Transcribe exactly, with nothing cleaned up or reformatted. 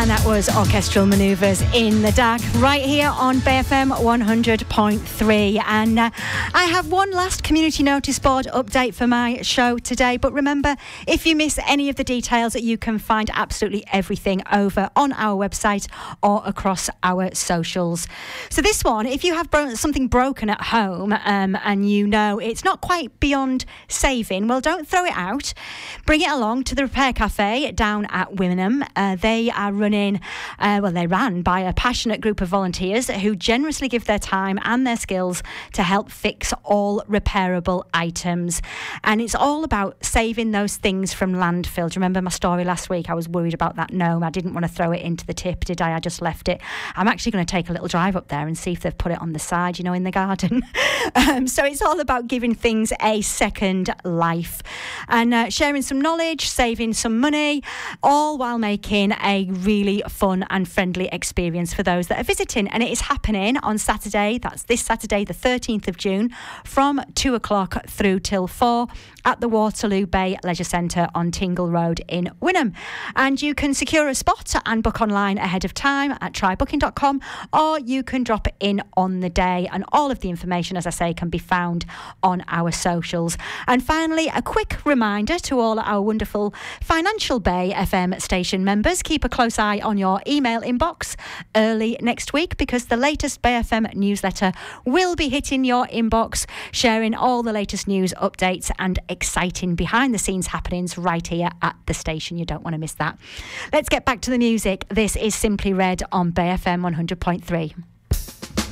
And that was Orchestral Manoeuvres in the Dark, right here on Bay F M one hundred point three. And uh, I have one last community notice board update for my show today. But remember, if you miss any of the details, you can find absolutely everything over on our website or across our socials. So this one, if you have bro- something broken at home um, and you know it's not quite beyond saving, well, don't throw it out. Bring it along to the Repair Cafe down at Wimmenham. Uh, they are running, uh, well, they ran by a passionate group of volunteers who generously give their time and their skills to help fix all repairable items. And it's all about saving those things from landfill. Do you remember my story last week? I was worried about that gnome. I didn't want to throw it into the tip, did I? I just left it. I'm actually going to take a little drive up there and see if they've put it on the side, you know, in the garden. um, so it's all about giving things a second life and uh, sharing some knowledge, saving some money, all while making a really fun and friendly experience for those that are visiting. And it is happening on Saturday, that's this Saturday the thirteenth of June, from two o'clock through till four at the Waterloo Bay Leisure Centre on Tingle Road in Wimmenham. And you can secure a spot and book online ahead of time at try booking dot com, or you can drop in on the day, and all of the information, as I say, can be found on our socials. And finally, a quick reminder to all our wonderful Financial Bay F M station members, keep a close eye on your email inbox early next week, because the latest Bay F M newsletter will be hitting your inbox, sharing all the latest news, updates and exciting behind the scenes happenings right here at the station. You don't want to miss that. Let's get back to the music. This is Simply Red on Bay F M one hundred point three.